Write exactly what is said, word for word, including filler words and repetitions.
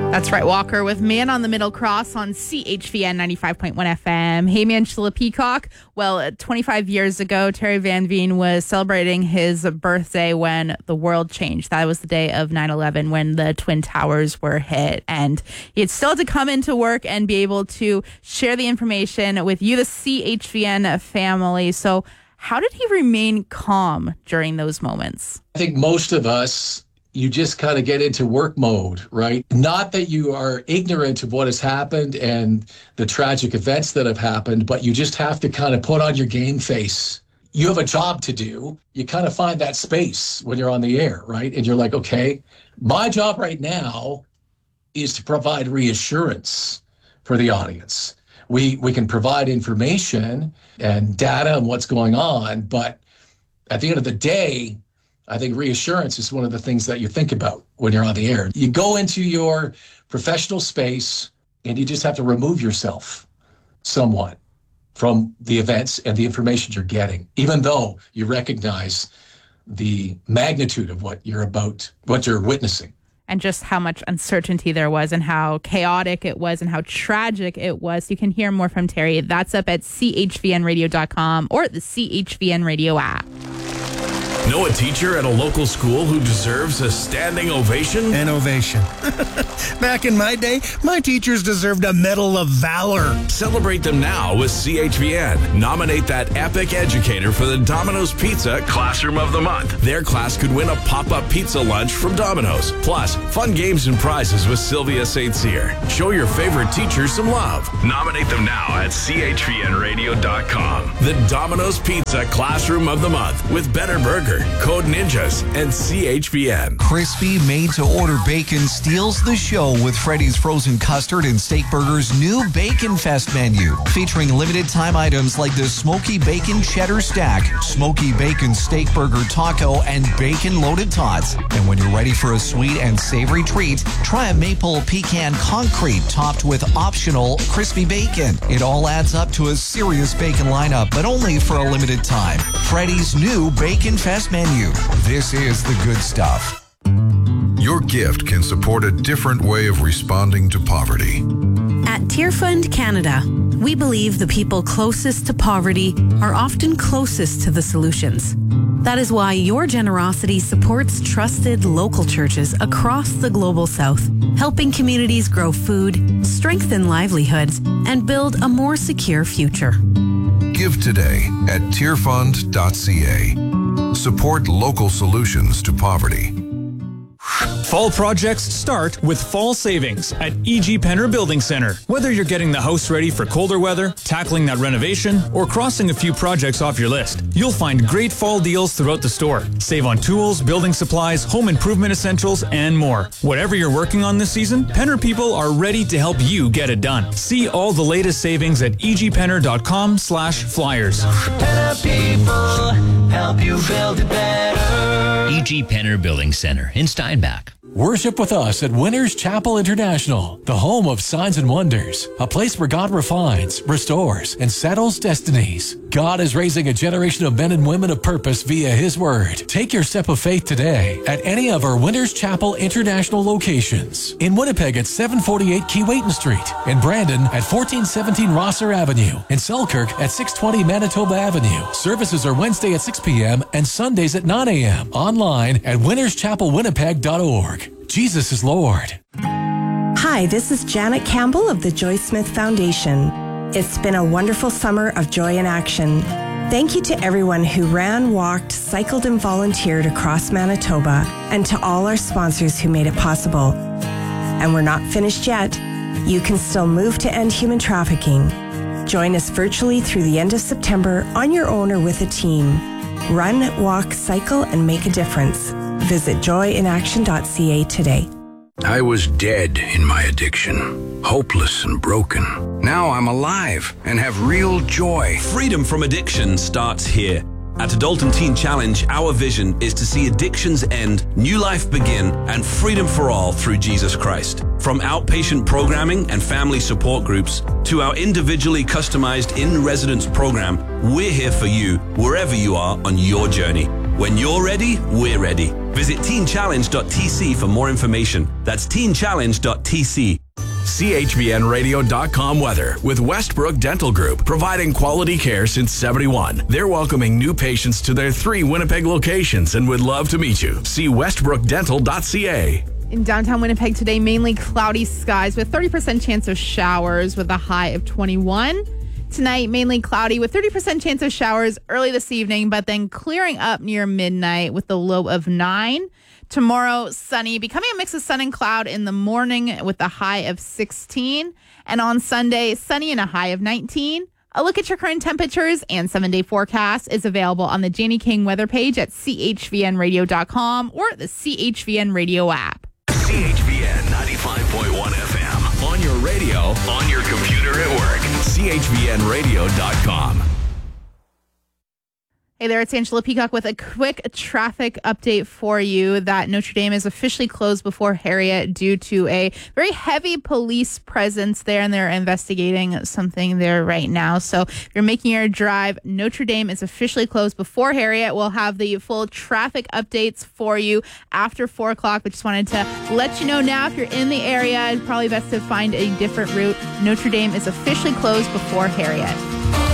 That's right, Walker, with Man on the Middle Cross on C H V N ninety-five point one F M. Hey, Angela Peacock. Well, twenty-five years ago, Terry Van Veen was celebrating his birthday when the world changed. That was the day of nine eleven when the Twin Towers were hit. And he had still to come into work and be able to share the information with you, the C H V N family. So how did he remain calm during those moments? I think most of us, you just kind of get into work mode, right? Not that you are ignorant of what has happened and the tragic events that have happened, but you just have to kind of put on your game face. You have a job to do. You kind of find that space when you're on the air, right? And you're like, okay, my job right now is to provide reassurance for the audience. We we can provide information and data on what's going on, but at the end of the day, I think reassurance is one of the things that you think about when you're on the air. You go into your professional space and you just have to remove yourself somewhat from the events and the information you're getting, even though you recognize the magnitude of what you're about, what you're witnessing. And just how much uncertainty there was and how chaotic it was and how tragic it was. You can hear more from Terry. That's up at C H V N radio dot com or the C H V N Radio app. Know a teacher at a local school who deserves a standing ovation? An ovation. Back in my day, my teachers deserved a Medal of Valor. Celebrate them now with C H V N. Nominate that epic educator for the Domino's Pizza Classroom of the Month. Their class could win a pop-up pizza lunch from Domino's. Plus, fun games and prizes with Sylvia Saint Cyr. Show your favorite teacher some love. Nominate them now at C H V N radio dot com. The Domino's Pizza Classroom of the Month with Better Burger, Code Ninjas, and C H V N. Crispy made-to-order bacon steals the show with Freddy's Frozen Custard and Steak Burger's new Bacon Fest menu, featuring limited-time items like the Smoky Bacon Cheddar Stack, Smoky Bacon Steak Burger Taco, and Bacon-Loaded Tots. And when you're ready for a sweet and savory treat, try a Maple Pecan Concrete topped with optional crispy bacon. It all adds up to a serious bacon lineup, but only for a limited time. Freddy's new Bacon Fest menu. This is the good stuff. Your gift can support a different way of responding to poverty. At Tear Fund Canada, we believe the people closest to poverty are often closest to the solutions. That is why your generosity supports trusted local churches across the global south, helping communities grow food, strengthen livelihoods, and build a more secure future. Give today at tear fund dot c a. Support local solutions to poverty. Fall projects start with fall savings at E G Penner Building Center. Whether you're getting the house ready for colder weather, tackling that renovation, or crossing a few projects off your list, you'll find great fall deals throughout the store. Save on tools, building supplies, home improvement essentials, and more. Whatever you're working on this season, Penner people are ready to help you get it done. See all the latest savings at e g penner dot com slash flyers. Penner people help you build it better. E G Penner Building Center in Steinbach. Worship with us at Winners Chapel International, the home of signs and wonders, a place where God refines, restores, and settles destinies. God is raising a generation of men and women of purpose via His Word. Take your step of faith today at any of our Winners Chapel International locations. In Winnipeg at seven forty-eight Keewatin Street, in Brandon at fourteen seventeen Rosser Avenue, in Selkirk at six twenty Manitoba Avenue. Services are Wednesday at six p.m. and Sundays at nine a.m. Online at winners chapel winnipeg dot org. Jesus is Lord. Hi, this is Janet Campbell of the Joy Smith Foundation. It's been a wonderful summer of joy in action. Thank you to everyone who ran, walked, cycled, and volunteered across Manitoba, and to all our sponsors who made it possible. And we're not finished yet. You can still move to end human trafficking. Join us virtually through the end of September on your own or with a team. Run, walk, cycle, and make a difference. Visit joy in action dot c a today. I was dead in my addiction, hopeless and broken. Now I'm alive and have real joy. Freedom from addiction starts here. At Adult Teen Challenge, our vision is to see addictions end, new life begin, and freedom for all through Jesus Christ. From outpatient programming and family support groups to our individually customized in-residence program, we're here for you wherever you are on your journey. When you're ready, we're ready. Visit teen challenge dot t c for more information. That's teen challenge dot t c. C H V N radio dot com weather with Westbrook Dental Group, providing quality care since seventy-one. They're welcoming new patients to their three Winnipeg locations and would love to meet you. See westbrook dental dot c a. In downtown Winnipeg today, mainly cloudy skies with thirty percent chance of showers with a high of twenty-one. Tonight, mainly cloudy with thirty percent chance of showers early this evening, but then clearing up near midnight with the low of nine. Tomorrow, sunny, becoming a mix of sun and cloud in the morning with a high of sixteen. And on Sunday, sunny and a high of nineteen. A look at your current temperatures and seven-day forecast is available on the Janie King weather page at c h v n radio dot com or the C H V N radio app. C H V N ninety-five point one F M. On your radio, on your computer at work. c h v n radio dot com. Hey there, it's Angela Peacock with a quick traffic update for you that Notre Dame is officially closed before Harriet due to a very heavy police presence there, and they're investigating something there right now. So if you're making your drive, Notre Dame is officially closed before Harriet. We'll have the full traffic updates for you after four o'clock, but just wanted to let you know now if you're in the area, it's probably best to find a different route. Notre Dame is officially closed before Harriet.